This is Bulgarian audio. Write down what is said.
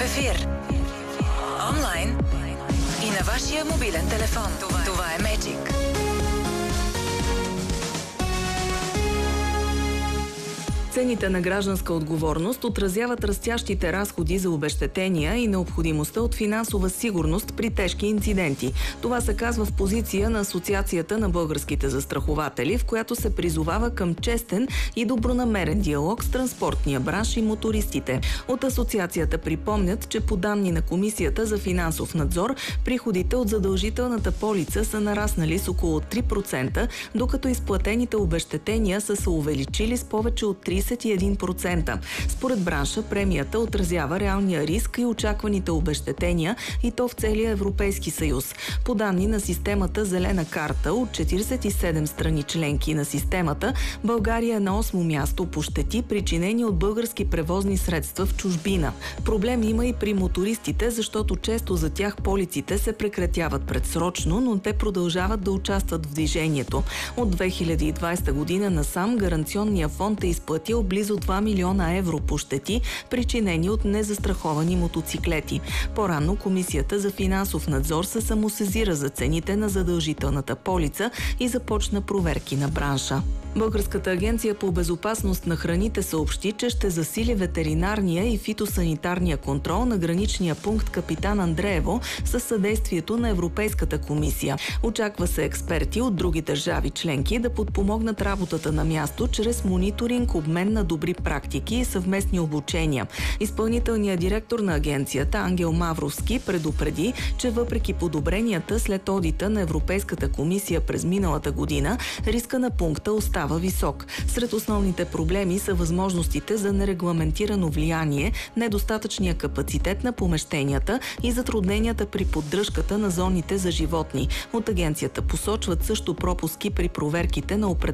ефир. Онлайн и на вашия мобилен телефон. Това е Magic. Цените на гражданска отговорност отразяват растящите разходи за обезщетения и необходимостта от финансова сигурност при тежки инциденти. Това се казва в позиция на Асоциацията на българските застрахователи, в която се призовава към честен и добронамерен диалог с транспортния бранш и мотористите. От асоциацията припомнят, че по данни на Комисията за финансов надзор, приходите от задължителната полица са нараснали с около 3%, докато изплатените обезщетения са се увеличили с повече от 31%. Според бранша, премията отразява реалния риск и очакваните обезщетения, и то в целия Европейски съюз. По данни на системата Зелена карта от 47 страни членки на системата, България е на 8-о място по щети, причинени от български превозни средства в чужбина. Проблем има и при мотористите, защото често за тях полиците се прекратяват предсрочно, но те продължават да участват в движението. От 2020 година насам Гаранционния фонд е изплатил близо 2 милиона евро по щети, причинени от незастраховани мотоциклети. По-рано Комисията за финансов надзор се самосезира за цените на задължителната полица и започна проверки на бранша. Българската агенция по безопасност на храните съобщи, че ще засили ветеринарния и фитосанитарния контрол на граничния пункт Капитан Андреево със съдействието на Европейската комисия. Очаква се експерти от други държави членки да подпомогнат работата на място чрез мониторинг, обмен на добри практики и съвместни обучения. Изпълнителният директор на агенцията Ангел Мавровски предупреди, че въпреки подобренията след одита на Европейската комисия през миналата година, риска на пункта остава висок. Сред основните проблеми са възможностите за нерегламентирано влияние, недостатъчния капацитет на помещенията и затрудненията при поддръжката на зоните за животни. От агенцията посочват също пропуски при проверките на